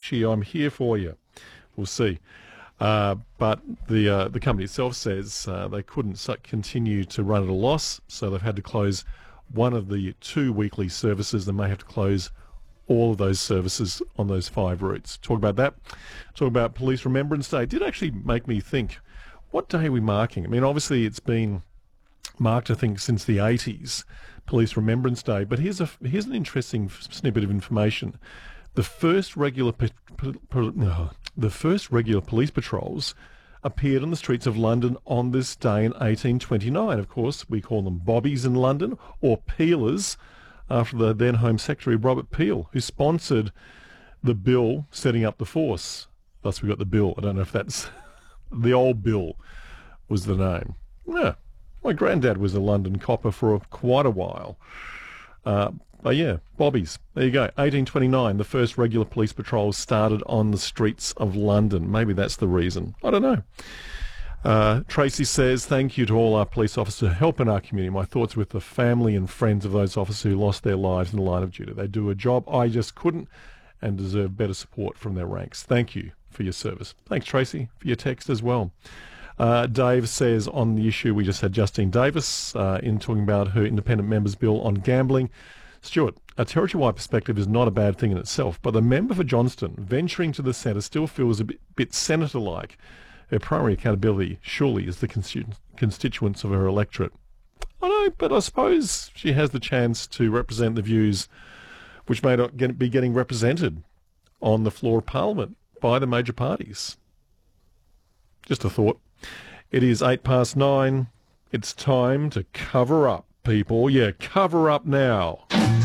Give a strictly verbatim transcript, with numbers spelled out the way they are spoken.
got you. I'm here for you. We'll see. Uh, but the uh, the company itself says uh, they couldn't su- continue to run at a loss, so they've had to close one of the two weekly services. They may have to close all of those services on those five routes. Talk about that. Talk about Police Remembrance Day. It did actually make me think, what day are we marking? I mean, obviously it's been marked, I think, since the eighties, Police Remembrance Day. But here's a here's an interesting snippet of information. The first regular pa- pa- pa- no, the first regular police patrols appeared on the streets of London on this day in eighteen twenty-nine. Of course, we call them bobbies in London, or peelers, after the then Home Secretary Robert Peel, who sponsored the bill setting up the force. Thus we got the bill. I don't know if that's the old bill was the name. Yeah, my granddad was a London copper for a, quite a while. Uh, but yeah, bobbies. There you go. eighteen twenty-nine, the first regular police patrols started on the streets of London. Maybe that's the reason. I don't know. Uh, Tracy says, thank you to all our police officers who help in our community. My thoughts with the family and friends of those officers who lost their lives in the line of duty. They do a job I just couldn't and deserve better support from their ranks. Thank you for your service. Thanks, Tracy, for your text as well. Uh, Dave says on the issue, we just had Justine Davis uh, in talking about her independent members bill on gambling. Stuart, a territory-wide perspective is not a bad thing in itself, but the member for Johnston venturing to the centre still feels a bit, bit senator-like. Her primary accountability surely is the constitu- constituents of her electorate. I know, but I suppose she has the chance to represent the views which may not get, be getting represented on the floor of Parliament by the major parties. Just a thought. It is eight past nine. It's time to cover up, people. Yeah, cover up now.